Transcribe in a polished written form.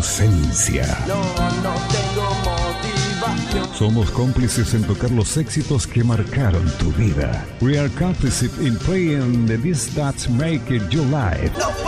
ausencia. No tengo motivación. Somos cómplices en tocar los éxitos que marcaron tu vida. We are complicit in playing the discs that make it your life.